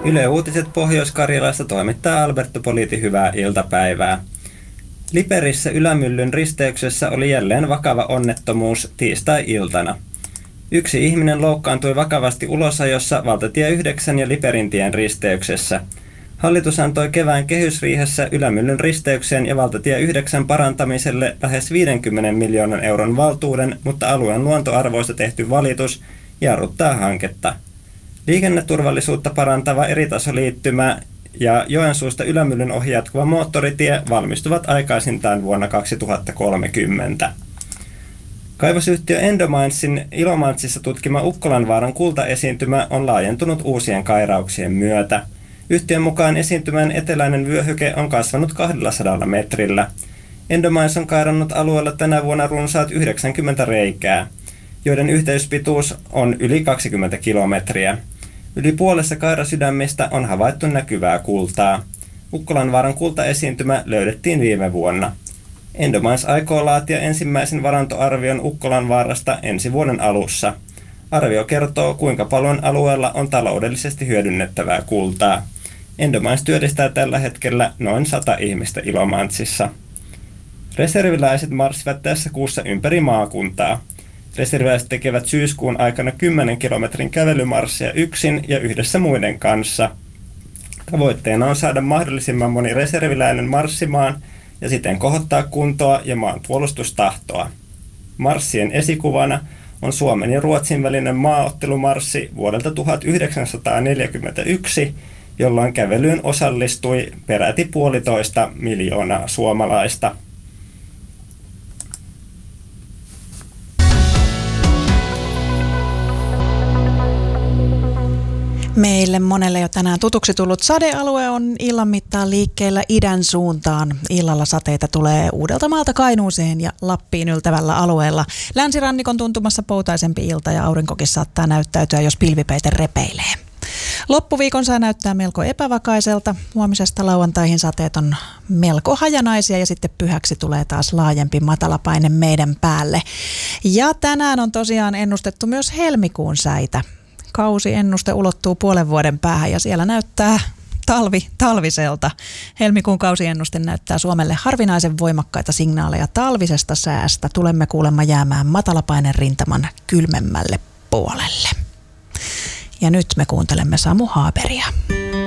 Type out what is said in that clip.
Yle Uutiset Pohjois-Karjalasta toimittaa Alberto Politi, hyvää iltapäivää. Liperissä Ylämyllyn risteyksessä oli jälleen vakava onnettomuus tiistai-iltana. Yksi ihminen loukkaantui vakavasti ulosajossa valtatie 9 ja Liperintien risteyksessä. Hallitus antoi kevään kehysriihessä Ylämyllyn risteyksen ja valtatie 9 parantamiselle lähes 50 miljoonan euron valtuuden, mutta alueen luontoarvoista tehty valitus jarruttaa hanketta. Liikenneturvallisuutta parantava eritasoliittymä ja Joensuusta Ylämyllyn ohi jatkuva moottoritie valmistuvat aikaisintaan vuonna 2030. Kaivosyhtiö Endominesin Ilomantsissa tutkima Ukkolanvaaran kultaesiintymä on laajentunut uusien kairauksien myötä. Yhtiön mukaan esiintymän eteläinen vyöhyke on kasvanut 200 metrillä. Endomines on kairannut alueella tänä vuonna runsaat 90 reikää, joiden yhteyspituus on yli 20 kilometriä. Yli puolessa kairasydämistä on havaittu näkyvää kultaa. Ukkolanvaaran kultaesiintymä löydettiin viime vuonna. Endomines aikoo laatia ensimmäisen varantoarvion Ukkolanvaarasta ensi vuoden alussa. Arvio kertoo, kuinka paljon alueella on taloudellisesti hyödynnettävää kultaa. Endomines työllistää tällä hetkellä noin 100 ihmistä Ilomantsissa. Reserviläiset marssivat tässä kuussa ympäri maakuntaa. Reserviläiset tekevät syyskuun aikana 10 kilometrin kävelymarssia yksin ja yhdessä muiden kanssa. Tavoitteena on saada mahdollisimman moni reserviläinen marssimaan ja siten kohottaa kuntoa ja maan puolustustahtoa. Marssien esikuvana on Suomen ja Ruotsin välinen maaottelumarssi vuodelta 1941, jolloin kävelyyn osallistui peräti 1,5 miljoonaa suomalaista. Meille monelle jo tänään tutuksi tullut sadealue on illan mittaan liikkeellä idän suuntaan. Illalla sateita tulee Uudeltamaalta Kainuuseen ja Lappiin yltävällä alueella. Länsirannikon tuntumassa poutaisempi ilta ja aurinkokin saattaa näyttäytyä, jos pilvipeite repeilee. Loppuviikon sää näyttää melko epävakaiselta. Huomisesta lauantaihin sateet on melko hajanaisia ja sitten pyhäksi tulee taas laajempi matalapaine meidän päälle. Ja tänään on tosiaan ennustettu myös helmikuun säitä. Kausiennuste ulottuu puolen vuoden päähän ja siellä näyttää talviselta. Helmikuun kausiennuste näyttää Suomelle harvinaisen voimakkaita signaaleja talvisesta säästä. Tulemme kuulemma jäämään matalapainen rintaman kylmemmälle puolelle. Ja nyt me kuuntelemme Samu Haaberia.